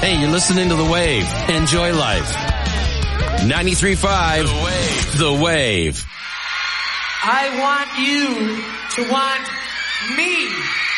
Hey, you're listening to The Wave. Enjoy life. 93.5 The Wave. I want you to want me.